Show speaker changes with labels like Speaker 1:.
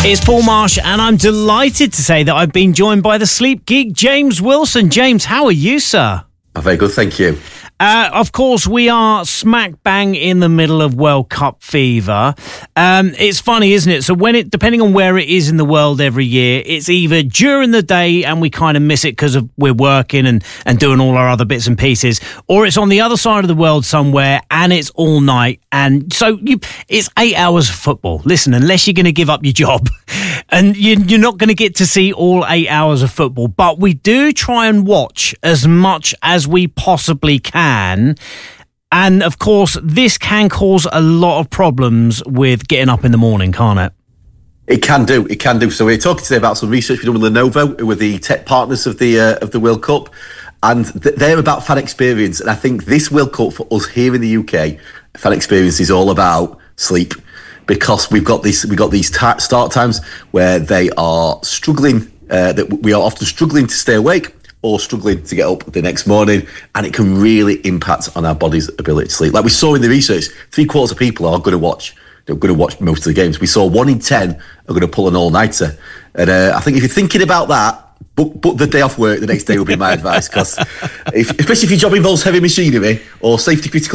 Speaker 1: It's Paul Marsh, and I'm delighted to say that I've been joined by the sleep geek, James Wilson. James, how are you, sir?
Speaker 2: I'm very good, thank you.
Speaker 1: Of course, we are smack bang in the middle of World Cup fever. It's funny, isn't it? So depending on where it is in the world every year, it's either during the day and we kind of miss it because we're working and doing all our other bits and pieces, or it's on the other side of the world somewhere and it's all night. And so it's 8 hours of football. Listen, unless you're going to give up your job, and you're not going to get to see all 8 hours of football, but we do try and watch as much as we possibly can. And of course, this can cause a lot of problems with getting up in the morning, can't it?
Speaker 2: It can do. So we're talking today about some research we've done with Lenovo, who are the tech partners of the World Cup, and they're about fan experience. And I think this World Cup for us here in the UK, fan experience is all about sleep, because we've got these start times where they are struggling. That we are often struggling to stay awake, or struggling to get up the next morning, and it can really impact on our body's ability to sleep. Like we saw in the research, 3/4 of people are going to watch. They're going to watch most of the games. We saw 1 in 10 are going to pull an all-nighter, and I think if you're thinking about that, book the day off work. The next day will be my advice, because especially if your job involves heavy machinery or safety critical